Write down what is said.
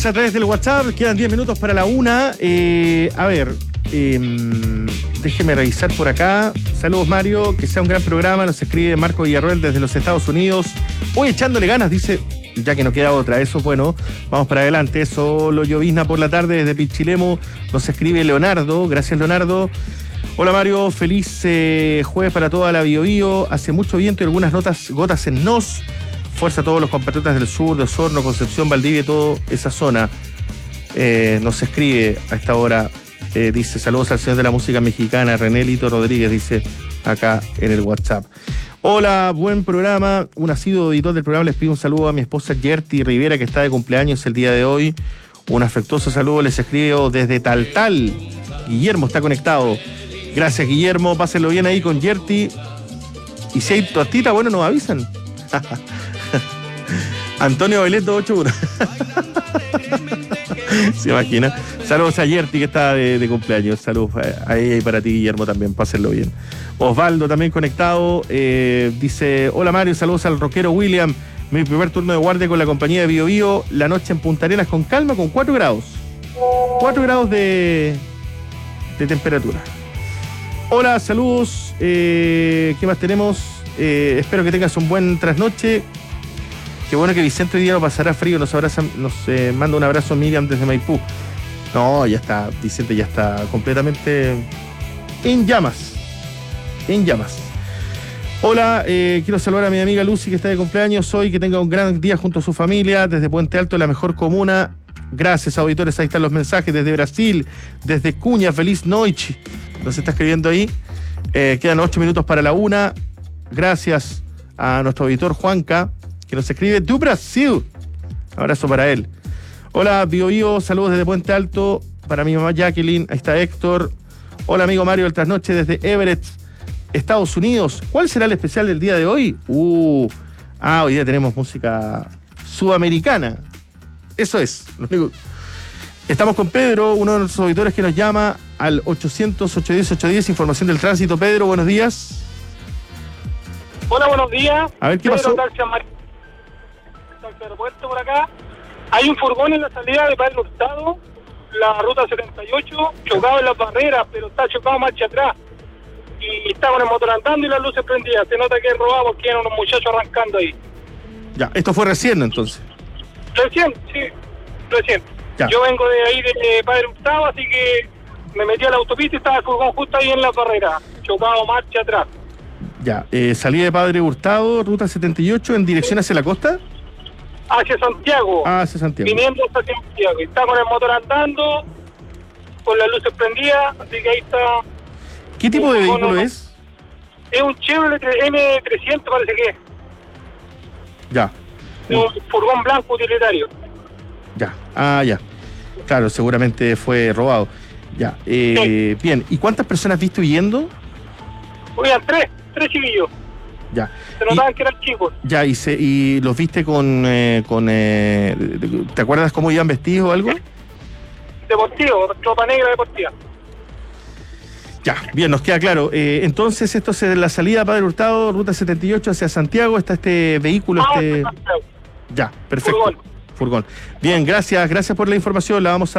A través del WhatsApp, quedan 10 minutos para la 1. Déjeme revisar por acá. Saludos, Mario, que sea un gran programa. Nos escribe Marco Villarroel desde los Estados Unidos. Hoy echándole ganas, dice, ya que no queda otra. Eso es bueno, vamos para adelante. Solo llovizna por la tarde desde Pichilemu. Nos escribe Leonardo. Gracias, Leonardo. Hola, Mario, feliz jueves para toda la Biobío. Hace mucho viento y algunas gotas en nos. Fuerza a todos los compatriotas del sur, de Osorno, Concepción, Valdivia, toda esa zona. Nos escribe a esta hora, dice, saludos al señor de la música mexicana, René Lito Rodríguez, dice acá en el WhatsApp. Hola, buen programa. Un asiduo auditor del programa les pido un saludo a mi esposa Gerty Rivera, que está de cumpleaños el día de hoy. Un afectuoso saludo les escribo desde Taltal. Guillermo está conectado. Gracias, Guillermo. Pásenlo bien ahí con Gerty. Y si hay tortita, bueno, nos avisan. Antonio Belet 281. Se imagina. Saludos a Yerti, que está de cumpleaños. Saludos a ella y para ti, Guillermo, también. Pásenlo bien. Osvaldo también conectado. Dice, hola, Mario, saludos al rockero William. Mi primer turno de guardia con la compañía de Biobío. La noche en Punta Arenas con calma, con 4 grados. 4 grados de temperatura. Hola, saludos. ¿Qué más tenemos? Espero que tengas un buen trasnoche. Qué bueno que Vicente hoy día no pasará frío. Nos manda un abrazo Miriam desde Maipú. No, ya está, Vicente ya está completamente en llamas. En llamas. Hola, quiero saludar a mi amiga Lucy, que está de cumpleaños hoy. Que tenga un gran día junto a su familia. Desde Puente Alto, la mejor comuna. Gracias, auditores. Ahí están los mensajes desde Brasil, desde Cuña. Feliz noche. Nos está escribiendo ahí. Quedan 8 minutos para la 1. Gracias a nuestro auditor Juanca, que nos escribe de Brasil. Abrazo para él. Hola, Biobío, saludos desde Puente Alto. Para mi mamá Jacqueline, ahí está Héctor. Hola, amigo Mario del Trasnoche desde Everett, Estados Unidos. ¿Cuál será el especial del día de hoy? Hoy día tenemos música sudamericana. Eso es. Estamos con Pedro, uno de nuestros auditores que nos llama al 800-810-810, información del tránsito. Pedro, buenos días. Hola, buenos días. A ver, ¿qué pasó? Taxi Aeropuerto por acá. Hay un furgón en la salida de Padre Hurtado, la ruta 78, chocado en las barreras, pero está chocado marcha atrás. Y está con el motor andando y las luces prendidas. Se nota que es robado porque eran unos muchachos arrancando ahí. Ya, esto fue recién entonces. Recién. Ya. Yo vengo de ahí de Padre Hurtado, así que me metí a la autopista y estaba el furgón justo ahí en la barrera, chocado marcha atrás. Ya, salida de Padre Hurtado, ruta 78, en dirección hacia la costa. Hacia Santiago. Hacia Santiago. Viniendo hacia Santiago. Está con el motor andando, con las luces prendidas, así que ahí está. ¿Qué tipo de vehículo es? Es un Chevrolet M300, parece que es. Ya. Es un furgón blanco utilitario. Ya. Ya. Claro, seguramente fue robado. Ya. Sí. Bien. ¿Y cuántas personas viste huyendo? Oigan, tres chiquillos. Ya. Se notaban que eran chicos. Ya, y los viste con ¿te acuerdas cómo iban vestidos o algo? Deportivo, ropa negra deportiva. Ya, bien, nos queda claro. Entonces, esto es la salida Padre Hurtado, ruta 78 hacia Santiago. Está este vehículo. Ya, perfecto. Furgón. Bien, gracias por la información. La vamos a